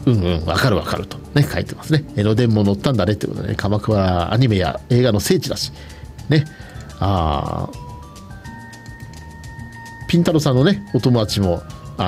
わかるわかるとね書いてますね。江ノ電も乗ったんだねってことでね、鎌倉はアニメや映画の聖地だしね。ピンタロさんのねお友達も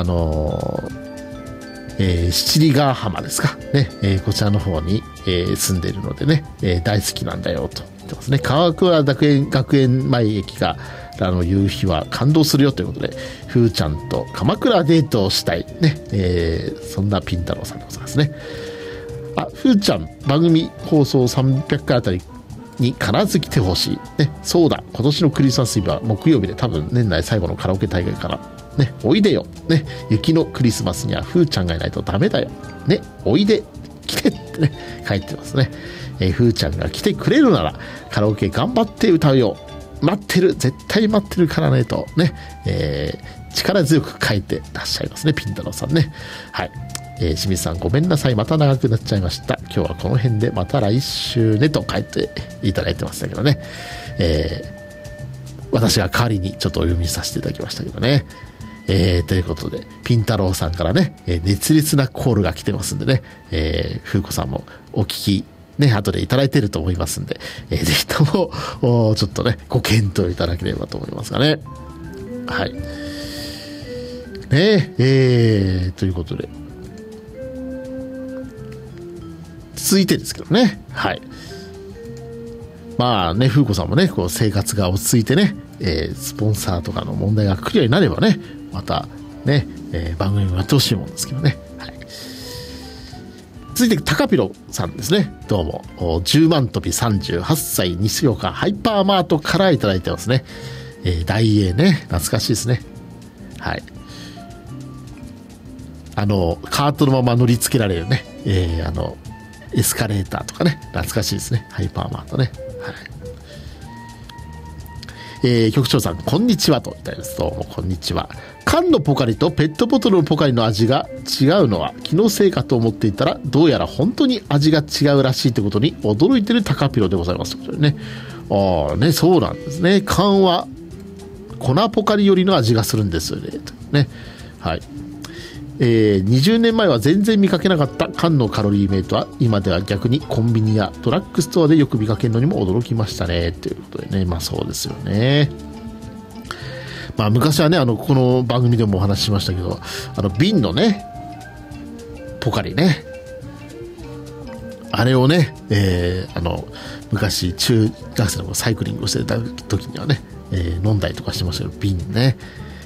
七里ヶ浜ですかね、こちらの方に、住んでいるのでね、大好きなんだよと言ってますね。鎌倉学園前駅が夕日は感動するよということで、ふーちゃんと鎌倉デートをしたいね、そんなピンタロさんでございますね。ふーちゃん番組放送300回あたりに必ず来てほしい、ね、そうだ今年のクリスマスイブは木曜日で多分年内最後のカラオケ大会からね、おいでよ、ね、雪のクリスマスにはふーちゃんがいないとダメだよ、ね、おいで来てってね書いてますね。ふーちゃんが来てくれるならカラオケ頑張って歌うよ、待ってる絶対待ってるからねとね、力強く書いてらっしゃいますねピンタロさんね。はい、清水さんごめんなさいまた長くなっちゃいました、今日はこの辺でまた来週ねと書いていただいてましたけどね、私が代わりにちょっとお読みさせていただきましたけどね。ということでピンタロウさんからね、熱烈なコールが来てますんでね、風子さんもお聞きね後でいただいていると思いますんで、ぜひともちょっとねご検討いただければと思いますがね。はいねということで続いてですけどね、はいまあね風子さんもねこう生活が落ち着いてね、スポンサーとかの問題がクリアになればねまたね、番組もやってほしいもんですけどね。はい、続いて高ピロさんですね。どうも10万飛び38歳西岡ハイパーマートからいただいてますね。大英ね懐かしいですね。はいカートのまま乗り付けられるね、エスカレーターとかね懐かしいですねハイパーマートね。はい局長さんこんにちはと言ったんです。どうもこんにちは。缶のポカリとペットボトルのポカリの味が違うのは気のせいかと思っていたらどうやら本当に味が違うらしいということに驚いている高ピロでございます。ね、ねそうなんですね。缶は粉ポカリよりの味がするんですよね。ねはい。20年前は全然見かけなかった缶のカロリーメイトは今では逆にコンビニやドラッグストアでよく見かけるのにも驚きましたねということでね。まあそうですよね。まあ昔はねこの番組でもお話ししましたけど瓶のねポカリねあれをね、昔中学生のサイクリングをしてた時にはね、飲んだりとかしてましたけど瓶ね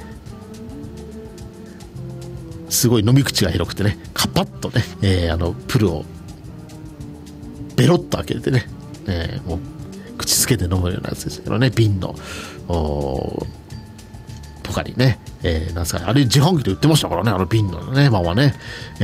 すごい飲み口が広くてねカパッとね、プルをベロッと開けてね、もう口つけて飲むようなやつですけどね瓶のポカリね、なんすかねあれ自販機で売ってましたからね瓶のねままね、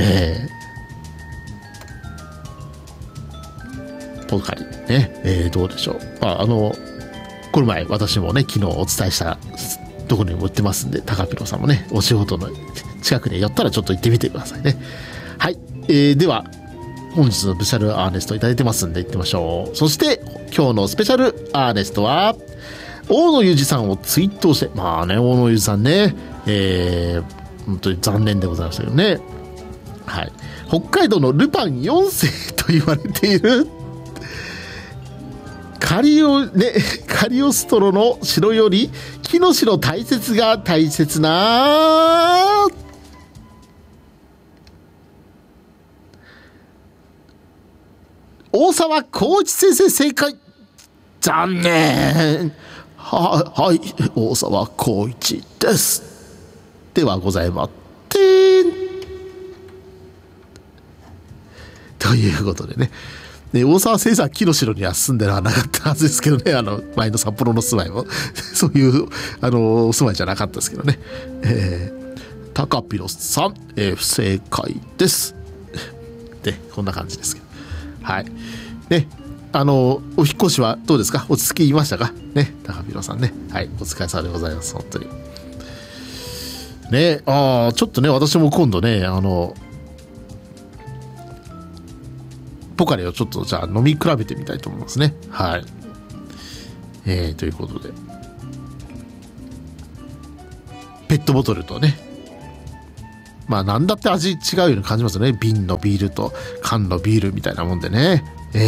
ポカリね、どうでしょう。この前私もね昨日お伝えしたところにも売ってますんで高ピロさんもねお仕事の近くに寄ったらちょっと行ってみてくださいね。はい、では本日のスペシャルアーネストいただいてますんで行ってみましょう。そして今日のスペシャルアーネストは大野裕二さんを追悼してまあね大野裕二さんね、本当に残念でございましたけどね。はい、北海道のルパン4世と言われているカリオストロの城より木の城大切が大切な大沢浩一先生正解。残念。はい大沢浩一ですではございませんということでね大沢先生は木の城には住んではなかったはずですけどね前の札幌の住まいもそういうお住まいじゃなかったですけどね、高ピロさん、不正解ですでこんな感じですけどはいねお引っ越しはどうですか落ち着きましたかね高ピロさんねはいお疲れ様でございます本当にねちょっとね私も今度ねポカリをちょっとじゃあ飲み比べてみたいと思いますね。はい。ということでペットボトルとねまあなんだって味違うように感じますよね。瓶のビールと缶のビールみたいなもんでね。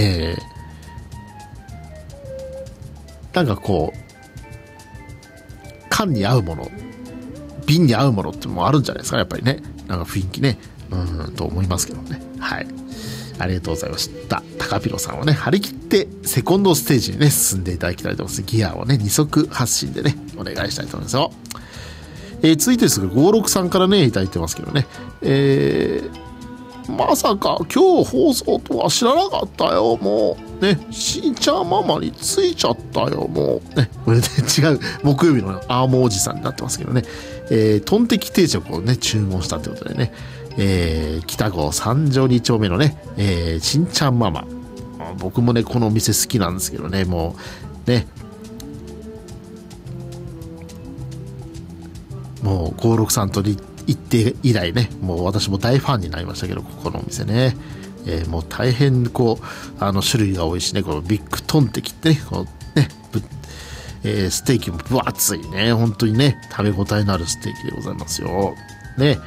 なんかこう缶に合うもの、瓶に合うものってもあるんじゃないですか、やっぱりね。なんか雰囲気ね、と思いますけどね。はい。ありがとうございました。高ピロさんはね、張り切ってセコンドステージにね、進んでいただきたいと思います。ギアをね、二足発進でね、お願いしたいと思いますよ。続いてですが、56さんからね、いただいてますけどね。まさか今日放送とは知らなかったよ、もう。ね、しーちゃんママについちゃったよ、もう。ね、これで違う、木曜日のアーモーおじさんになってますけどね。トンテキ定食をね、注文したということでね。北郷三条2丁目のね、しんちゃんママ。僕もね、このお店好きなんですけどね、もう、ね。もう、563と行って以来ね、もう私も大ファンになりましたけど、ここのお店ね。もう大変こう、種類が多いしね、このビッグトンテキってね、こうね、ステーキも分厚いね、本当にね、食べ応えのあるステーキでございますよ。ね、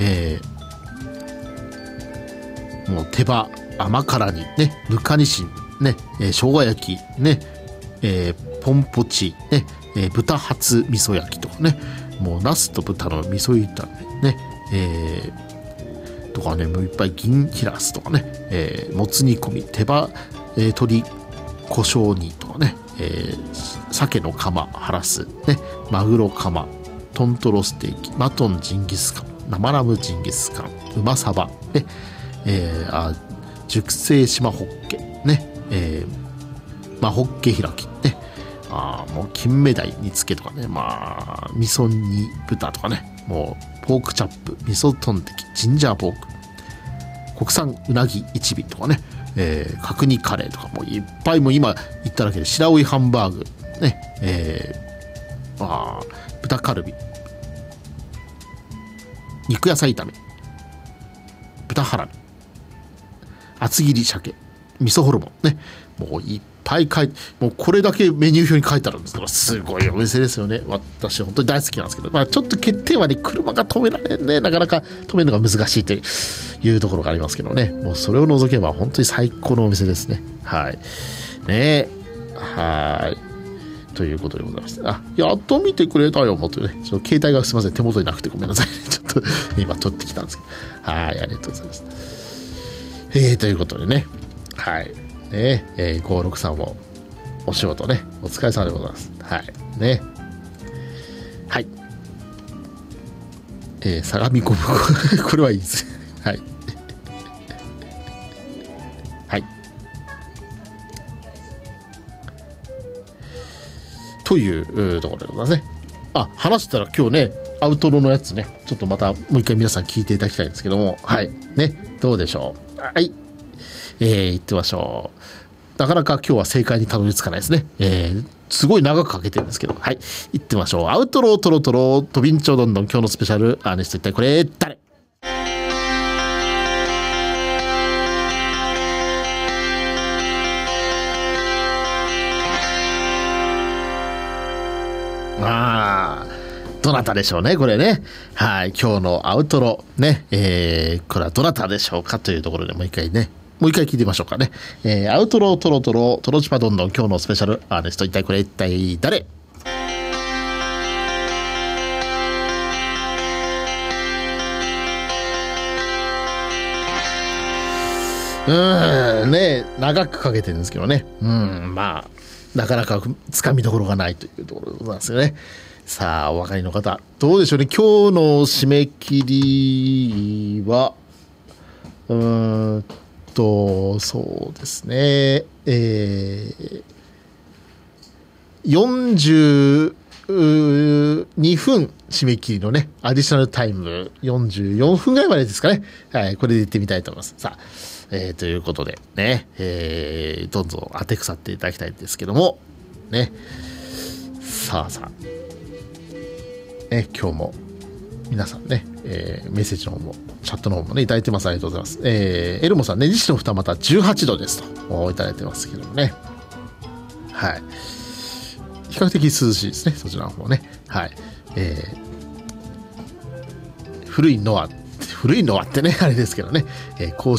もう手羽甘辛にね、ぬかにしんね、生姜焼きね、ポンポチね、豚初味噌焼きとかね、もうナスと豚の味噌炒めね、とかね、もういっぱい銀ヒラスとかね、もつ煮込み、手羽、鶏胡椒煮とかね、鮭のカマハラスね、マグロカマ、トントロステーキ、マトンジンギスカン、生ラムジンギスカン、うまさばね、熟成島ホッケね、ホッケ開きね、もう金目鯛煮付けとかね、まあ味噌煮豚とかね、もうポークチャップ、味噌トンテキ、ジンジャーポーク、国産うなぎ一尾とかね、角煮カレーとかもういっぱい、もう今言っただけで白老ハンバーグね、豚カルビ、肉野菜炒め、豚ハラミ、厚切り鮭、味噌ホルモンね、もういっぱい書いて、もうこれだけメニュー表に書いてあるんですから、すごいお店ですよね。私本当に大好きなんですけど、まあちょっと欠点はね、車が止められんね、なかなか止めるのが難しいというところがありますけどね、もうそれを除けば本当に最高のお店ですね。はいね、はいということでございました。やっと見てくれたよ、もっとね、ちょっと携帯がすみません、手元になくてごめんなさいね、ちょっと今取ってきたんですけど、はい、ありがとうございます。ということでね、はいね、563もお仕事ね、お疲れ様でございます。はいね、はい、相模湖これはいいです。はいはいというところでございますね。話したら今日ね、アウトロのやつね、ちょっとまたもう一回皆さん聞いていただきたいんですけども、はいね、どうでしょう。はい、行ってみましょう。なかなか今日は正解にたどり着かないですね。すごい長くかけてるんですけど、はい、行ってみましょう。アウトロートロトロとビンチョウどんどん、今日のスペシャルアーネスト、一体これ誰？どなたでしょうね、これね。はい、今日のアウトロね、これはどなたでしょうかというところで、もう一回聞いてみましょうかね。アウトロトロトロトロチパどんどん、今日のスペシャルアーネスト、一体これ一体誰？ね、長くかけてるんですけどね、まあなかなかつかみどころがないというところでございますよね。さあ、お分かりの方どうでしょうね。今日の締め切りはそうですね、42分締め切りのね、アディショナルタイム44分ぐらいまでですかね。はい、これでいってみたいと思います。さあ、ということでね、どんどん当て腐っていただきたいんですけどもね。さあ今日も皆さんね、メッセージの方もチャットの方もねいただいてます。ありがとうございます。エルモさんね、西の蓋また18度ですといただいてますけどもね、はい、比較的涼しいですね、そちらの方ね。はい、古いノアって古いのはってねあれですけどね、公